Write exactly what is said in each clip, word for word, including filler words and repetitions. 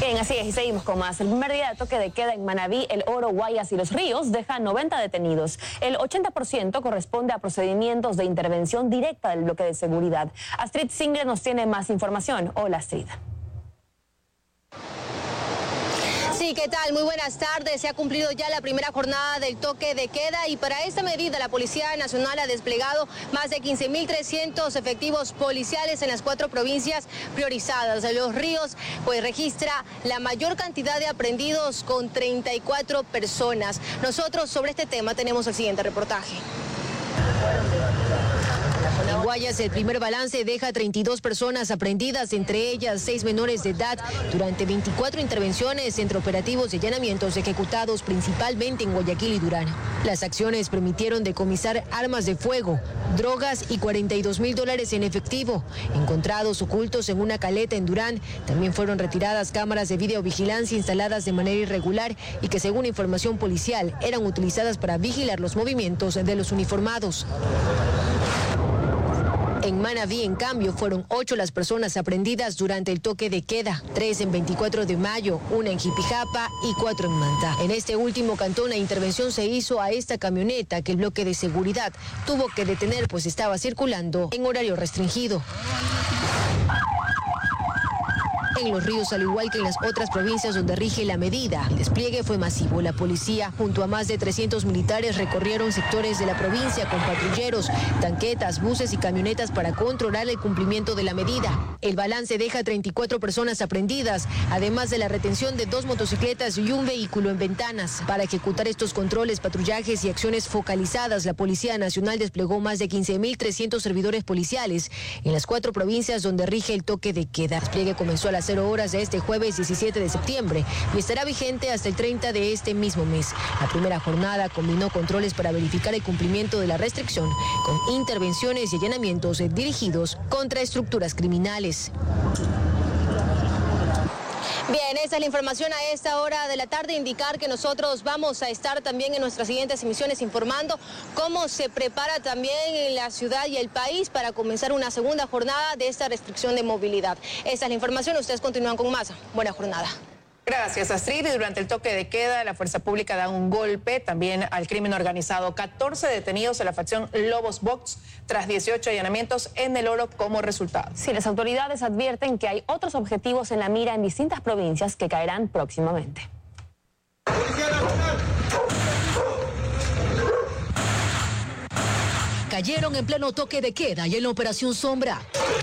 Bien, así es, y seguimos con más. El primer día de toque de queda en Manabí, El Oro, Guayas y Los Ríos deja noventa detenidos. El ochenta por ciento corresponde a procedimientos de intervención directa del bloque de seguridad. Astrid Single nos tiene más información. Hola, Astrid. Sí, ¿qué tal? Muy buenas tardes. Se ha cumplido ya la primera jornada del toque de queda y para esta medida la Policía Nacional ha desplegado más de quince mil trescientos efectivos policiales en las cuatro provincias priorizadas. Los Ríos pues registra la mayor cantidad de aprehendidos con treinta y cuatro personas. Nosotros sobre este tema tenemos el siguiente reportaje. En Guayas, el primer balance deja treinta y dos personas aprehendidas, entre ellas seis menores de edad, durante veinticuatro intervenciones entre operativos y allanamientos ejecutados principalmente en Guayaquil y Durán. Las acciones permitieron decomisar armas de fuego, drogas y cuarenta y dos mil dólares en efectivo. Encontrados ocultos en una caleta en Durán, también fueron retiradas cámaras de videovigilancia instaladas de manera irregular y que, según información policial, eran utilizadas para vigilar los movimientos de los uniformados. En Manabí, en cambio, fueron ocho las personas aprehendidas durante el toque de queda, tres en veinticuatro de mayo, una en Jipijapa y cuatro en Manta. En este último cantón, la intervención se hizo a esta camioneta que el bloque de seguridad tuvo que detener, pues estaba circulando en horario restringido. En Los Ríos, al igual que en las otras provincias donde rige la medida, el despliegue fue masivo. La policía, junto a más de trescientos militares, recorrieron sectores de la provincia con patrulleros, tanquetas, buses y camionetas para controlar el cumplimiento de la medida. El balance deja treinta y cuatro personas aprehendidas, además de la retención de dos motocicletas y un vehículo en Ventanas. Para ejecutar estos controles, patrullajes y acciones focalizadas, la Policía Nacional desplegó más de quince mil trescientos servidores policiales en las cuatro provincias donde rige el toque de queda. El despliegue comenzó a las cero horas de este jueves diecisiete de septiembre y estará vigente hasta el treinta de este mismo mes. La primera jornada combinó controles para verificar el cumplimiento de la restricción con intervenciones y allanamientos dirigidos contra estructuras criminales. Bien, esa es la información a esta hora de la tarde. Indicar que nosotros vamos a estar también en nuestras siguientes emisiones informando cómo se prepara también en la ciudad y el país para comenzar una segunda jornada de esta restricción de movilidad. Esa es la información, ustedes continúan con más. Buena jornada. Gracias, Astrid. Y durante el toque de queda, la fuerza pública da un golpe también al crimen organizado. catorce detenidos en la facción Lobos Box tras dieciocho allanamientos en El Oro como resultado. Sí, las autoridades advierten que hay otros objetivos en la mira en distintas provincias que caerán próximamente. Cayeron en pleno toque de queda y en la Operación Sombra.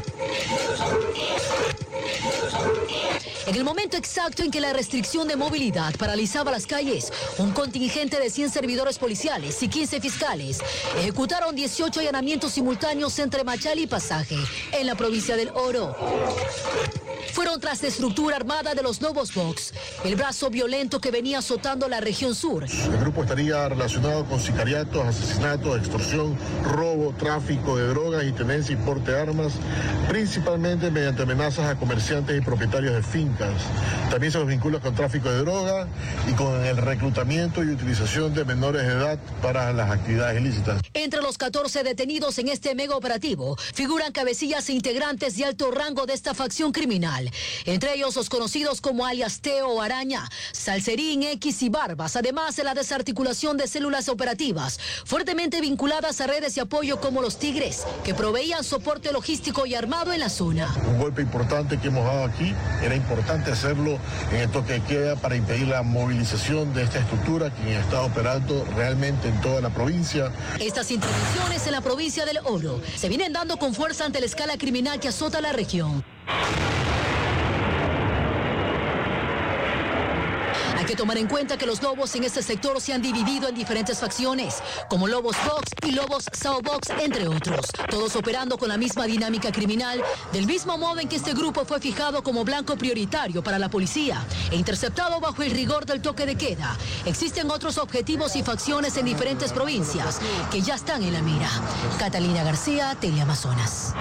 En el momento exacto en que la restricción de movilidad paralizaba las calles, un contingente de cien servidores policiales y quince fiscales ejecutaron dieciocho allanamientos simultáneos entre Machala y Pasaje, en la provincia del Oro. Fueron tras la estructura armada de los Lobos Box, el brazo violento que venía azotando la región sur. El grupo estaría relacionado con sicariatos, asesinatos, extorsión, robo, tráfico de drogas y tenencia y porte de armas, principalmente mediante amenazas a comerciantes y propietarios de fincas. También se los vincula con tráfico de drogas y con el reclutamiento y utilización de menores de edad para las actividades ilícitas. Entre los catorce detenidos en este mega operativo figuran cabecillas e integrantes de alto rango de esta facción criminal. Entre ellos los conocidos como alias Teo o Araña, Salserín, X y Barbas, además de la desarticulación de células operativas fuertemente vinculadas a redes de apoyo como los Tigres, que proveían soporte logístico y armado en la zona. Un golpe importante que hemos dado aquí, era importante hacerlo en el toque de queda para impedir la movilización de esta estructura que está operando realmente en toda la provincia. Estas intervenciones en la provincia del Oro se vienen dando con fuerza ante la escala criminal que azota la región. Hay que tomar en cuenta que los lobos en este sector se han dividido en diferentes facciones, como Lobos Box y Lobos Sao Box, entre otros, todos operando con la misma dinámica criminal, del mismo modo en que este grupo fue fijado como blanco prioritario para la policía e interceptado bajo el rigor del toque de queda. Existen otros objetivos y facciones en diferentes provincias que ya están en la mira. Catalina García, Teleamazonas.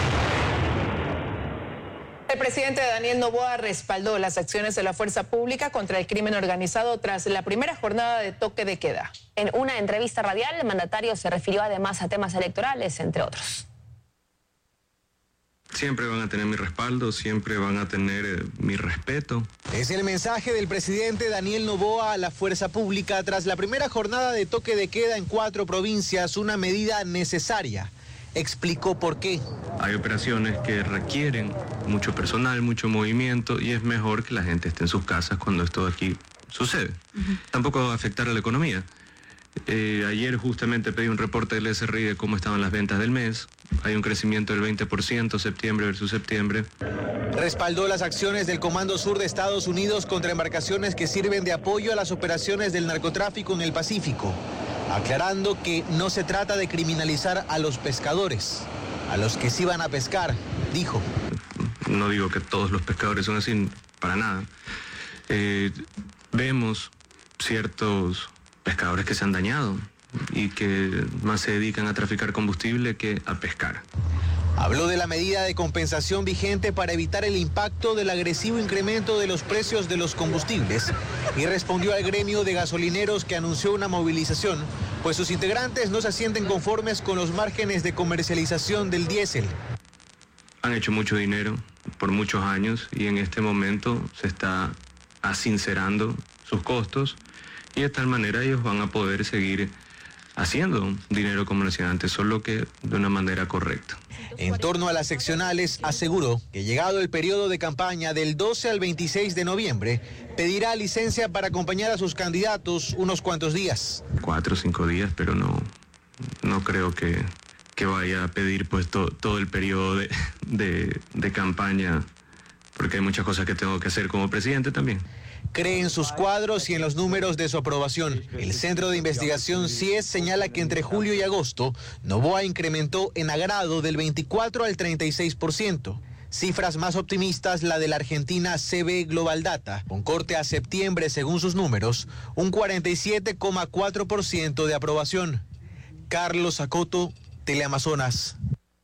El presidente Daniel Noboa respaldó las acciones de la fuerza pública contra el crimen organizado tras la primera jornada de toque de queda. En una entrevista radial, el mandatario se refirió además a temas electorales, entre otros. Siempre van a tener mi respaldo, siempre van a tener eh, mi respeto. Es el mensaje del presidente Daniel Noboa a la fuerza pública tras la primera jornada de toque de queda en cuatro provincias, una medida necesaria. Explicó por qué. Hay operaciones que requieren mucho personal, mucho movimiento y es mejor que la gente esté en sus casas cuando esto aquí sucede. Uh-huh. Tampoco va a afectar a la economía. Eh, ayer justamente pedí un reporte del S R I de cómo estaban las ventas del mes. Hay un crecimiento del veinte por ciento septiembre versus septiembre. Respaldó las acciones del Comando Sur de Estados Unidos contra embarcaciones que sirven de apoyo a las operaciones del narcotráfico en el Pacífico, aclarando que no se trata de criminalizar a los pescadores, a los que sí van a pescar, dijo. No digo que todos los pescadores son así, para nada. Eh, vemos ciertos pescadores que se han dañado y que más se dedican a traficar combustible que a pescar. Habló de la medida de compensación vigente para evitar el impacto del agresivo incremento de los precios de los combustibles y respondió al gremio de gasolineros que anunció una movilización, pues sus integrantes no se sienten conformes con los márgenes de comercialización del diésel. Han hecho mucho dinero por muchos años y en este momento se está asincerando sus costos y de tal manera ellos van a poder seguir haciendo dinero como lo hacían antes, solo que de una manera correcta. En torno a las seccionales, aseguró que llegado el periodo de campaña del doce al veintiséis de noviembre, pedirá licencia para acompañar a sus candidatos unos cuantos días. Cuatro o cinco días, pero no, no creo que, que vaya a pedir pues to, todo el periodo de, de, de campaña, porque hay muchas cosas que tengo que hacer como presidente también. Cree en sus cuadros y en los números de su aprobación. El Centro de Investigación C I E S señala que entre julio y agosto, Noboa incrementó en agrado del veinticuatro al treinta y seis por ciento. Cifras más optimistas la de la argentina C B Global Data, con corte a septiembre según sus números, un cuarenta y siete coma cuatro por ciento de aprobación. Carlos Acoto, Teleamazonas.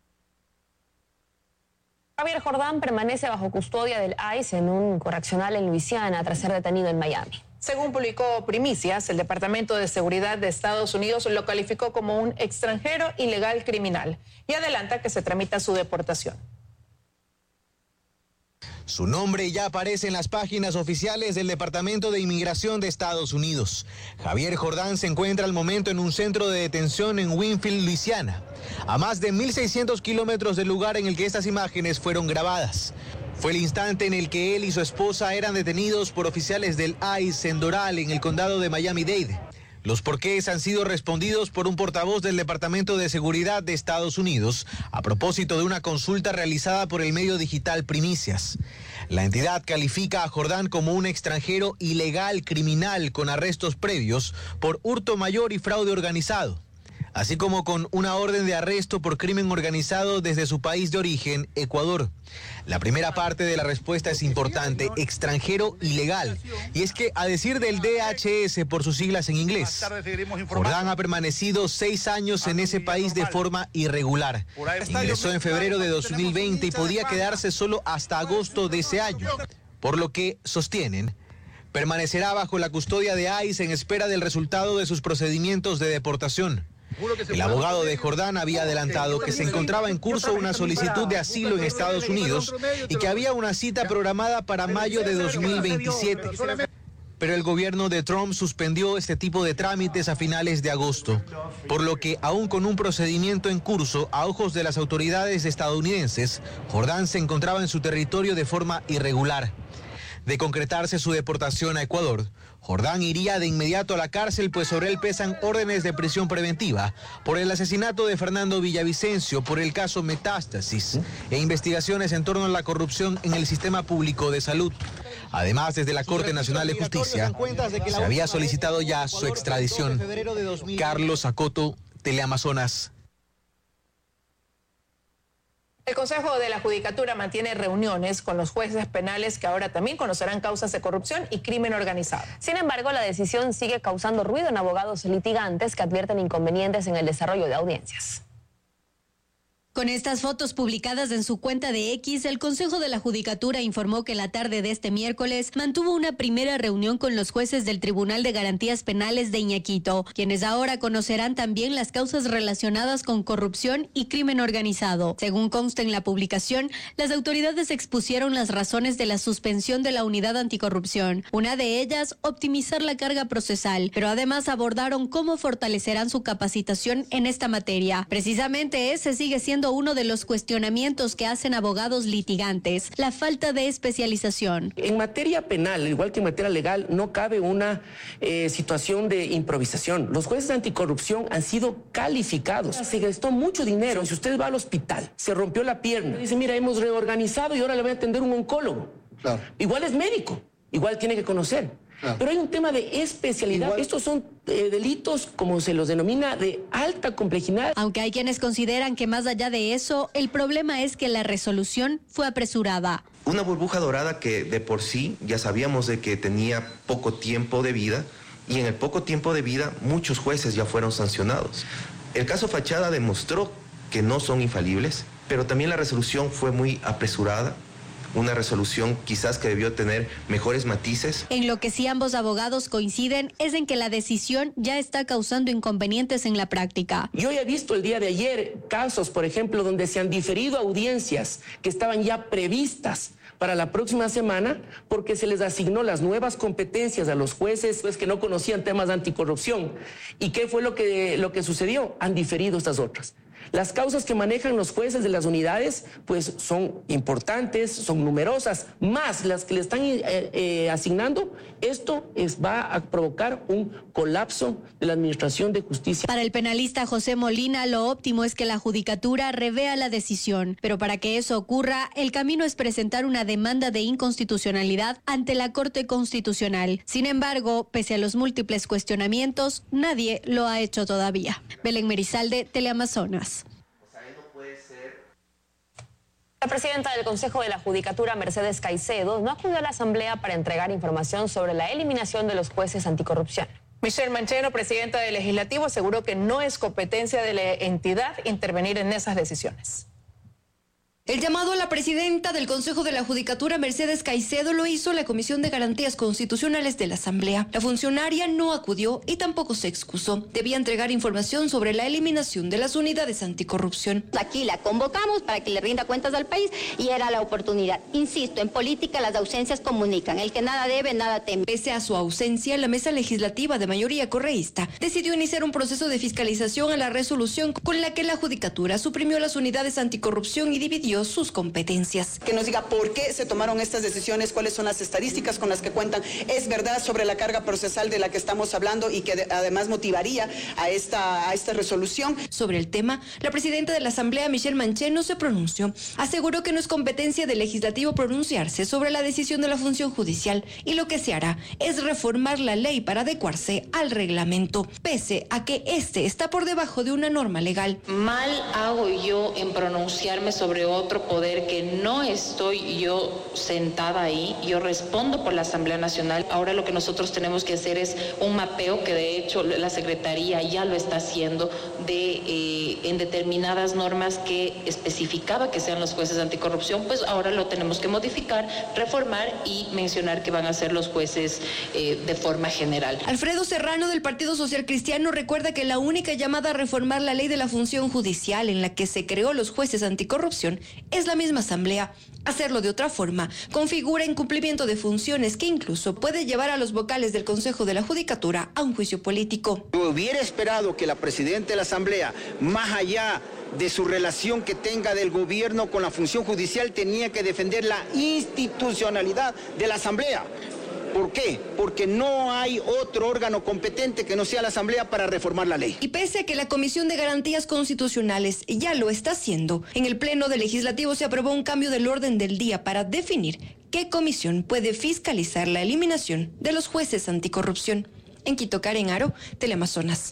Javier Jordán permanece bajo custodia del I C E en un correccional en Luisiana tras ser detenido en Miami. Según publicó Primicias, el Departamento de Seguridad de Estados Unidos lo calificó como un extranjero ilegal criminal y adelanta que se tramita su deportación. Su nombre ya aparece en las páginas oficiales del Departamento de Inmigración de Estados Unidos. Javier Jordán se encuentra al momento en un centro de detención en Winfield, Luisiana, a más de mil seiscientos kilómetros del lugar en el que estas imágenes fueron grabadas. Fue el instante en el que él y su esposa eran detenidos por oficiales del I C E en Doral, en el condado de Miami-Dade. Los porqués han sido respondidos por un portavoz del Departamento de Seguridad de Estados Unidos a propósito de una consulta realizada por el medio digital Primicias. La entidad califica a Jordán como un extranjero ilegal criminal con arrestos previos por hurto mayor y fraude organizado, así como con una orden de arresto por crimen organizado desde su país de origen, Ecuador. La primera parte de la respuesta es importante, extranjero ilegal, y es que a decir del D H S por sus siglas en inglés, Jordán ha permanecido seis años en ese país de forma irregular. Ingresó en febrero de dos mil veinte y podía quedarse solo hasta agosto de ese año, por lo que sostienen permanecerá bajo la custodia de I C E en espera del resultado de sus procedimientos de deportación. El abogado de Jordán había adelantado que se encontraba en curso una solicitud de asilo en Estados Unidos y que había una cita programada para mayo de dos mil veintisiete. Pero el gobierno de Trump suspendió este tipo de trámites a finales de agosto, por lo que aún con un procedimiento en curso a ojos de las autoridades estadounidenses, Jordán se encontraba en su territorio de forma irregular. De concretarse su deportación a Ecuador, Jordán iría de inmediato a la cárcel, pues sobre él pesan órdenes de prisión preventiva por el asesinato de Fernando Villavicencio, por el caso Metástasis e investigaciones en torno a la corrupción en el sistema público de salud. Además, desde la Corte Nacional de Justicia se había solicitado ya su extradición. Carlos Acoto, Teleamazonas. El Consejo de la Judicatura mantiene reuniones con los jueces penales que ahora también conocerán causas de corrupción y crimen organizado. Sin embargo, la decisión sigue causando ruido en abogados litigantes que advierten inconvenientes en el desarrollo de audiencias. Con estas fotos publicadas en su cuenta de X, el Consejo de la Judicatura informó que la tarde de este miércoles mantuvo una primera reunión con los jueces del Tribunal de Garantías Penales de Iñaquito, quienes ahora conocerán también las causas relacionadas con corrupción y crimen organizado. Según consta en la publicación, las autoridades expusieron las razones de la suspensión de la unidad anticorrupción. Una de ellas, optimizar la carga procesal, pero además abordaron cómo fortalecerán su capacitación en esta materia. Precisamente ese sigue siendo uno de los cuestionamientos que hacen abogados litigantes, la falta de especialización. En materia penal, igual que en materia legal, no cabe una eh, situación de improvisación. Los jueces de anticorrupción han sido calificados. Se gastó mucho dinero. Si usted va al hospital, se rompió la pierna, dice, mira, hemos reorganizado y ahora le voy a atender un oncólogo. Claro. Igual es médico, igual tiene que conocer. Ah. Pero hay un tema de especialidad. Igual. Estos son eh, delitos, como se los denomina, de alta complejidad. Aunque hay quienes consideran que más allá de eso, el problema es que la resolución fue apresurada. Una burbuja dorada que de por sí ya sabíamos de que tenía poco tiempo de vida, y en el poco tiempo de vida muchos jueces ya fueron sancionados. El caso Fachada demostró que no son infalibles, pero también la resolución fue muy apresurada. Una resolución quizás que debió tener mejores matices. En lo que sí ambos abogados coinciden es en que la decisión ya está causando inconvenientes en la práctica. Yo ya he visto el día de ayer casos, por ejemplo, donde se han diferido audiencias que estaban ya previstas para la próxima semana porque se les asignó las nuevas competencias a los jueces pues, que no conocían temas de anticorrupción. ¿Y qué fue lo que, lo que sucedió? Han diferido estas otras. Las causas que manejan los jueces de las unidades pues son importantes, son numerosas, más las que le están eh, eh, asignando. Esto es, va a provocar un colapso de la administración de justicia. Para el penalista José Molina, lo óptimo es que la judicatura revea la decisión, pero para que eso ocurra, el camino es presentar una demanda de inconstitucionalidad ante la Corte Constitucional. Sin embargo, pese a los múltiples cuestionamientos, nadie lo ha hecho todavía. Belén Merizalde, Teleamazonas. La presidenta del Consejo de la Judicatura, Mercedes Caicedo, no acudió a la Asamblea para entregar información sobre la eliminación de los jueces anticorrupción. Michelle Mancheno, presidenta del Legislativo, aseguró que no es competencia de la entidad intervenir en esas decisiones. El llamado a la presidenta del Consejo de la Judicatura, Mercedes Caicedo, lo hizo la Comisión de Garantías Constitucionales de la Asamblea. La funcionaria no acudió y tampoco se excusó. Debía entregar información sobre la eliminación de las unidades anticorrupción. Aquí la convocamos para que le rinda cuentas al país y era la oportunidad. Insisto, en política las ausencias comunican. El que nada debe, nada teme. Pese a su ausencia, la mesa legislativa de mayoría correísta decidió iniciar un proceso de fiscalización a la resolución con la que la Judicatura suprimió las unidades anticorrupción y dividió sus competencias. Que nos diga por qué se tomaron estas decisiones, cuáles son las estadísticas con las que cuentan, es verdad sobre la carga procesal de la que estamos hablando y que de, además motivaría a esta, a esta resolución. Sobre el tema, la presidenta de la Asamblea, Michelle Mancheno, se pronunció. Aseguró que no es competencia del Legislativo pronunciarse sobre la decisión de la función judicial y lo que se hará es reformar la ley para adecuarse al reglamento, pese a que este está por debajo de una norma legal. Mal hago yo en pronunciarme sobre otro otro poder que no estoy yo sentada ahí, yo respondo por la Asamblea Nacional. Ahora lo que nosotros tenemos que hacer es un mapeo, que de hecho la Secretaría ya lo está haciendo, de eh, en determinadas normas que especificaba que sean los jueces de anticorrupción, pues ahora lo tenemos que modificar, reformar y mencionar que van a ser los jueces eh, de forma general. Alfredo Serrano del Partido Social Cristiano recuerda que la única llamada a reformar la ley de la función judicial en la que se creó los jueces anticorrupción es la misma Asamblea. Hacerlo de otra forma configura incumplimiento de funciones que incluso puede llevar a los vocales del Consejo de la Judicatura a un juicio político. Yo hubiera esperado que la presidenta de la Asamblea, más allá de su relación que tenga del gobierno con la función judicial, tenía que defender la institucionalidad de la Asamblea. ¿Por qué? Porque no hay otro órgano competente que no sea la Asamblea para reformar la ley. Y pese a que la Comisión de Garantías Constitucionales ya lo está haciendo, en el Pleno del Legislativo se aprobó un cambio del orden del día para definir qué comisión puede fiscalizar la eliminación de los jueces anticorrupción. En Quito, Karen Aro, Teleamazonas.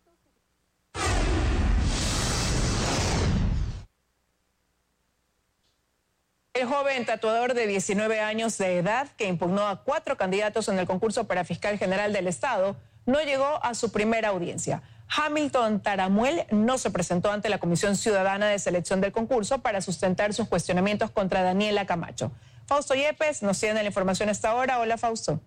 El joven tatuador de diecinueve años de edad que impugnó a cuatro candidatos en el concurso para fiscal general del Estado no llegó a su primera audiencia. Hamilton Taramuel no se presentó ante la Comisión Ciudadana de Selección del concurso para sustentar sus cuestionamientos contra Daniela Camacho. Fausto Yepes nos tiene la información a esta hora. Hola, Fausto.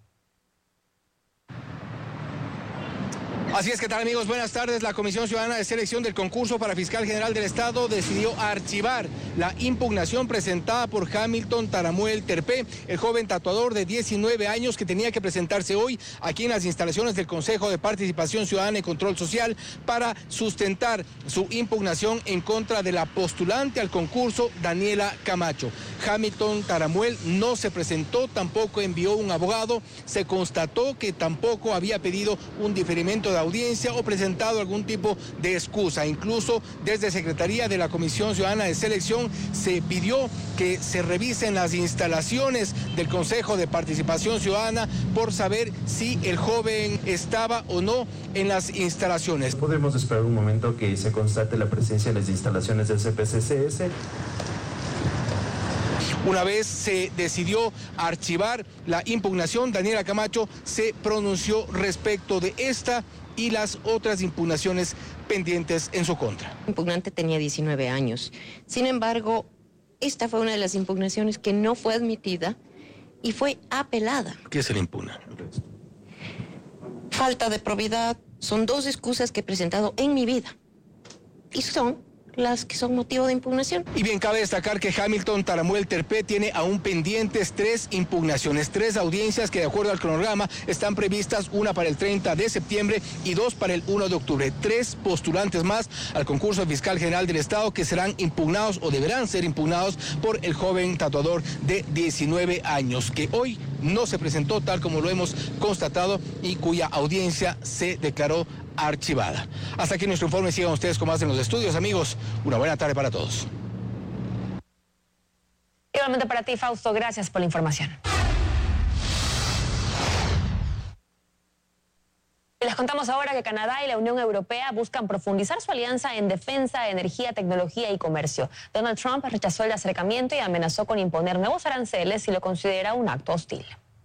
Así es, ¿qué tal, amigos? Buenas tardes. La Comisión Ciudadana de Selección del concurso para Fiscal General del Estado decidió archivar la impugnación presentada por Hamilton Taramuel Terpé, el joven tatuador de diecinueve años que tenía que presentarse hoy aquí en las instalaciones del Consejo de Participación Ciudadana y Control Social para sustentar su impugnación en contra de la postulante al concurso, Daniela Camacho. Hamilton Taramuel no se presentó, tampoco envió un abogado, se constató que tampoco había pedido un diferimiento de audiencia o presentado algún tipo de excusa. Incluso desde Secretaría de la Comisión Ciudadana de Selección se pidió que se revisen las instalaciones del Consejo de Participación Ciudadana por saber si el joven estaba o no en las instalaciones. Podemos esperar un momento que se constate la presencia en las instalaciones del C P C C S. Una vez se decidió archivar la impugnación, Daniela Camacho se pronunció respecto de esta y las otras impugnaciones pendientes en su contra. El impugnante tenía diecinueve años. Sin embargo, esta fue una de las impugnaciones que no fue admitida y fue apelada. ¿Qué se le impugna? Falta de probidad. Son dos excusas que he presentado en mi vida y son las que son motivo de impugnación. Y bien, cabe destacar que Hamilton Taramuel Terpé tiene aún pendientes tres impugnaciones, tres audiencias que de acuerdo al cronograma están previstas, una para el treinta de septiembre y dos para el uno de octubre. Tres postulantes más al concurso fiscal general del Estado que serán impugnados o deberán ser impugnados por el joven tatuador de diecinueve años, que hoy no se presentó tal como lo hemos constatado y cuya audiencia se declaró archivada. Hasta aquí nuestro informe. Sigan ustedes con más en los estudios, amigos. Una buena tarde para todos. Igualmente para ti, Fausto. Gracias por la información. Y les contamos ahora que Canadá y la Unión Europea buscan profundizar su alianza en defensa, energía, tecnología y comercio. Donald Trump rechazó el acercamiento y amenazó con imponer nuevos aranceles si lo considera un acto hostil.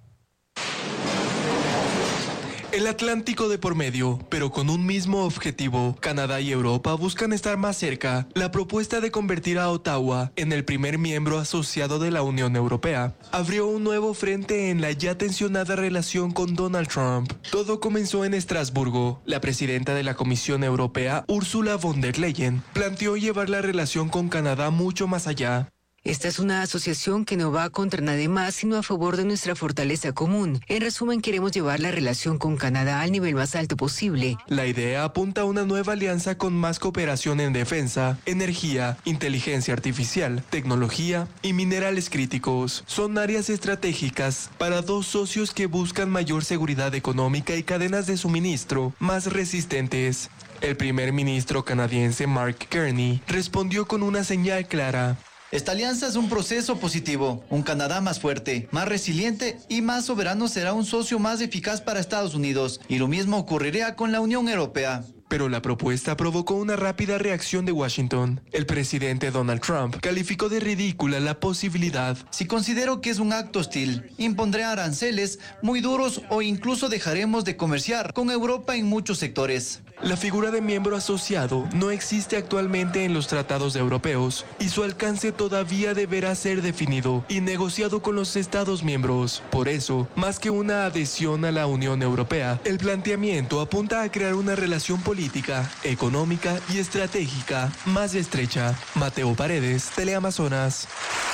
El Atlántico de por medio, pero con un mismo objetivo. Canadá y Europa buscan estar más cerca. La propuesta de convertir a Ottawa en el primer miembro asociado de la Unión Europea abrió un nuevo frente en la ya tensionada relación con Donald Trump. Todo comenzó en Estrasburgo. La presidenta de la Comisión Europea, Ursula von der Leyen, planteó llevar la relación con Canadá mucho más allá. Esta es una asociación que no va contra nadie más, sino a favor de nuestra fortaleza común. En resumen, queremos llevar la relación con Canadá al nivel más alto posible. La idea apunta a una nueva alianza con más cooperación en defensa, energía, inteligencia artificial, tecnología y minerales críticos. Son áreas estratégicas para dos socios que buscan mayor seguridad económica y cadenas de suministro más resistentes. El primer ministro canadiense Mark Carney respondió con una señal clara. Esta alianza es un proceso positivo. Un Canadá más fuerte, más resiliente y más soberano será un socio más eficaz para Estados Unidos. Y lo mismo ocurrirá con la Unión Europea. Pero la propuesta provocó una rápida reacción de Washington. El presidente Donald Trump calificó de ridícula la posibilidad. Si considero que es un acto hostil, impondré aranceles muy duros o incluso dejaremos de comerciar con Europa en muchos sectores. La figura de miembro asociado no existe actualmente en los tratados europeos y su alcance todavía deberá ser definido y negociado con los Estados miembros. Por eso, más que una adhesión a la Unión Europea, el planteamiento apunta a crear una relación política, económica y estratégica más estrecha. Mateo Paredes, Teleamazonas.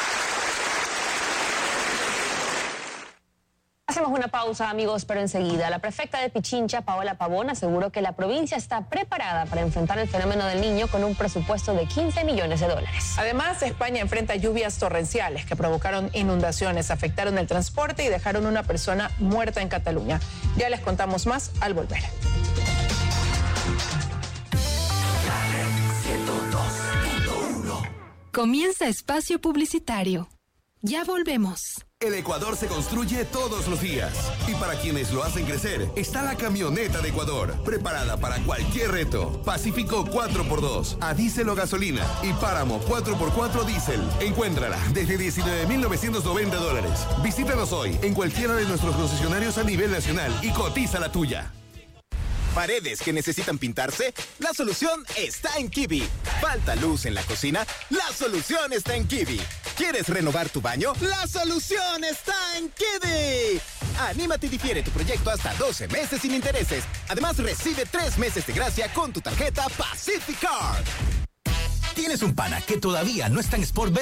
Hacemos una pausa, amigos, pero enseguida. La prefecta de Pichincha, Paola Pavón, aseguró que la provincia está preparada para enfrentar el fenómeno del Niño con un presupuesto de quince millones de dólares. Además, España enfrenta lluvias torrenciales que provocaron inundaciones, afectaron el transporte y dejaron una persona muerta en Cataluña. Ya les contamos más al volver. Comienza espacio publicitario. Ya volvemos. El Ecuador se construye todos los días. Y para quienes lo hacen crecer, está la camioneta de Ecuador, preparada para cualquier reto. Pacífico cuatro por dos, a diésel o gasolina. Y Páramo cuatro por cuatro diésel. Encuéntrala desde diecinueve mil novecientos noventa dólares. Visítanos hoy en cualquiera de nuestros concesionarios a nivel nacional y cotiza la tuya. ¿Paredes que necesitan pintarse? La solución está en Kiwi. ¿Falta luz en la cocina? La solución está en Kiwi. ¿Quieres renovar tu baño? La solución está en Kiwi. Anímate y difiere tu proyecto hasta doce meses sin intereses. Además, recibe tres meses de gracia con tu tarjeta Pacific Card. ¿Tienes un pana que todavía no está en Sport